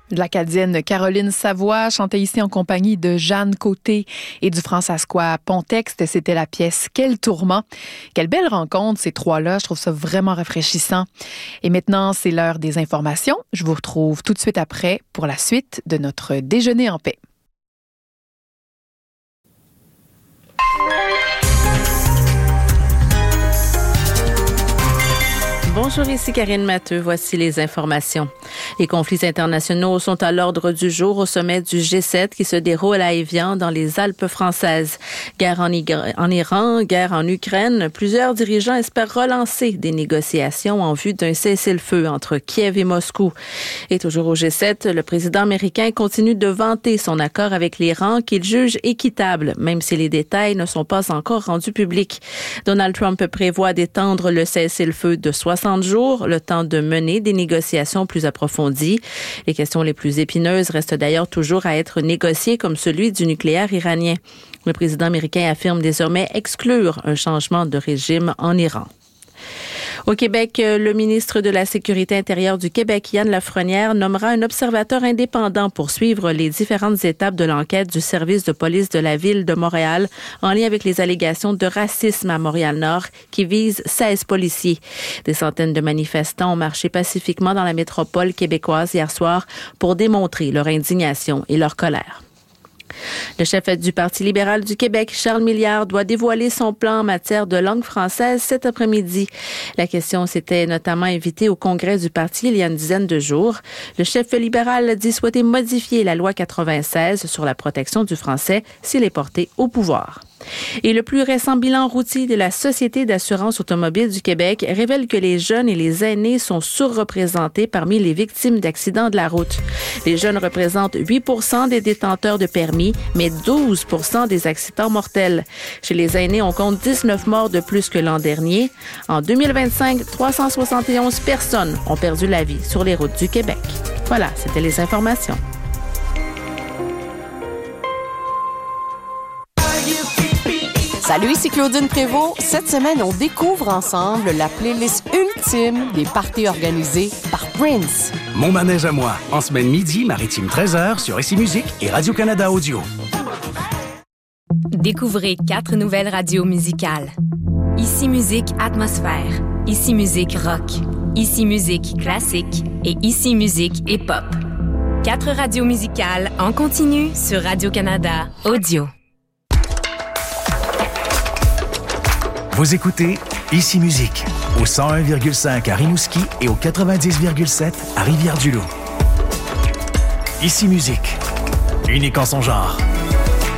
L'Acadienne Caroline Savoie chantait ici en compagnie de Jeanne Côté et du François Pontexte. C'était la pièce « Quel tourment ». Quelle belle rencontre, ces trois-là. Je trouve ça vraiment rafraîchissant. Et maintenant, c'est l'heure des informations. Je vous retrouve tout de suite après pour la suite de notre déjeuner en paix. Bonjour, ici Karine Matteux. Voici les informations. Les conflits internationaux sont à l'ordre du jour au sommet du G7 qui se déroule à Évian dans les Alpes françaises. Guerre en Iran, guerre en Ukraine. Plusieurs dirigeants espèrent relancer des négociations en vue d'un cessez-le-feu entre Kiev et Moscou. Et toujours au G7, le président américain continue de vanter son accord avec l'Iran qu'il juge équitable, même si les détails ne sont pas encore rendus publics. Donald Trump prévoit d'étendre le cessez-le-feu de 60 jours, le temps de mener des négociations plus approfondies. Les questions les plus épineuses restent d'ailleurs toujours à être négociées, comme celui du nucléaire iranien. Le président américain affirme désormais exclure un changement de régime en Iran. Au Québec, le ministre de la Sécurité intérieure du Québec, Yann Lafrenière, nommera un observateur indépendant pour suivre les différentes étapes de l'enquête du service de police de la ville de Montréal en lien avec les allégations de racisme à Montréal-Nord qui visent 16 policiers. Des centaines de manifestants ont marché pacifiquement dans la métropole québécoise hier soir pour démontrer leur indignation et leur colère. Le chef du Parti libéral du Québec, Charles Milliard, doit dévoiler son plan en matière de langue française cet après-midi. La question s'était notamment invitée au congrès du parti il y a une dizaine de jours. Le chef libéral dit souhaiter modifier la loi 96 sur la protection du français s'il est porté au pouvoir. Et le plus récent bilan routier de la Société d'assurance automobile du Québec révèle que les jeunes et les aînés sont surreprésentés parmi les victimes d'accidents de la route. Les jeunes représentent 8% des détenteurs de permis, mais 12% des accidents mortels. Chez les aînés, on compte 19 morts de plus que l'an dernier. En 2025, 371 personnes ont perdu la vie sur les routes du Québec. Voilà, c'était les informations. Salut, ici Claudine Prévost. Cette semaine, on découvre ensemble la playlist ultime des parties organisées par Prince. Mon manège à moi, en semaine midi, maritime 13h sur Ici Musique et Radio-Canada Audio. Découvrez 4 nouvelles radios musicales. Ici Musique Atmosphère, Ici Musique Rock, Ici Musique Classique et Ici Musique Hip-Hop. 4 radios musicales en continu sur Radio-Canada Audio. Vous écoutez Ici Musique, au 101,5 à Rimouski et au 90,7 à Rivière-du-Loup. Ici Musique, unique en son genre.